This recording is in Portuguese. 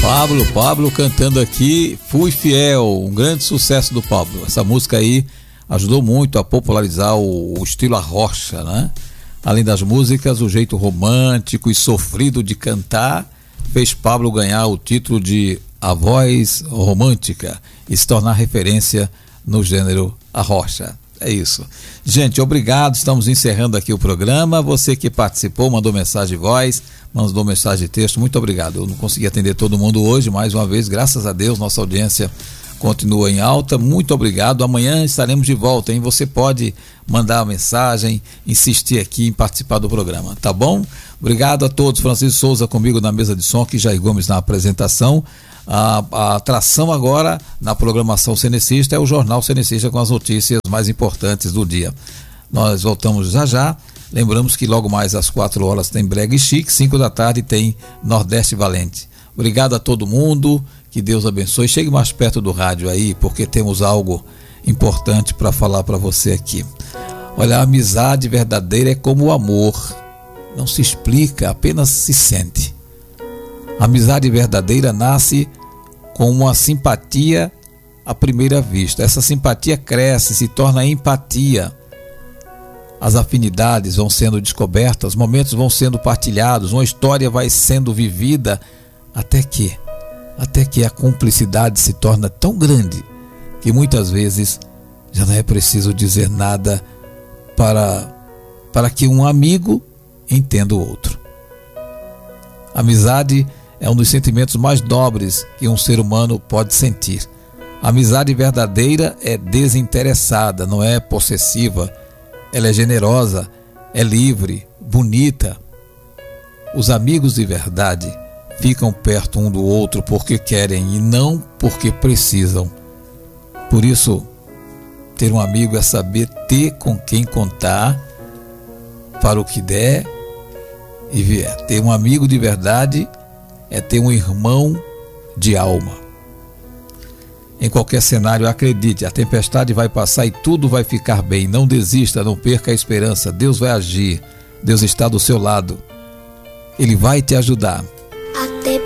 Pablo cantando aqui Fui Fiel, um grande sucesso do Pablo. Essa música aí ajudou muito a popularizar o estilo arrocha, né? Além das músicas, o jeito romântico e sofrido de cantar fez Pablo ganhar o título de A Voz Romântica e se tornar referência no gênero arrocha. É isso. Gente, obrigado. Estamos encerrando aqui o programa. Você que participou, mandou mensagem de voz, mandou mensagem de texto, muito obrigado. Eu não consegui atender todo mundo hoje, mais uma vez, graças a Deus, nossa audiência continua em alta. Muito obrigado. Amanhã estaremos de volta, hein? Você pode mandar uma mensagem, insistir aqui em participar do programa, tá bom? Obrigado a todos. Francisco Souza comigo na mesa de som, que Jair Gomes na apresentação. A atração agora na programação Cenecista é o Jornal Cenecista com as notícias mais importantes do dia. Nós voltamos já. Lembramos que logo mais às 4 horas tem Brega e Chique, 5 da tarde tem Nordeste Valente. Obrigado a todo mundo, que Deus abençoe. Chegue mais perto do rádio aí, porque temos algo importante para falar para você aqui. Olha, a amizade verdadeira é como o amor. Não se explica, apenas se sente. A amizade verdadeira nasce com uma simpatia à primeira vista. Essa simpatia cresce, se torna empatia. As afinidades vão sendo descobertas, momentos vão sendo partilhados, uma história vai sendo vivida, até que a cumplicidade se torna tão grande que muitas vezes já não é preciso dizer nada para que um amigo entenda o outro. Amizade é um dos sentimentos mais nobres que um ser humano pode sentir. A amizade verdadeira é desinteressada, não é possessiva. Ela é generosa, é livre, bonita. Os amigos de verdade ficam perto um do outro porque querem e não porque precisam. Por isso, ter um amigo é saber ter com quem contar para o que der e vier. Ter um amigo de verdade é ter um irmão de alma. Em qualquer cenário, acredite, a tempestade vai passar e tudo vai ficar bem. Não desista, não perca a esperança. Deus vai agir. Deus está do seu lado. Ele vai te ajudar. Até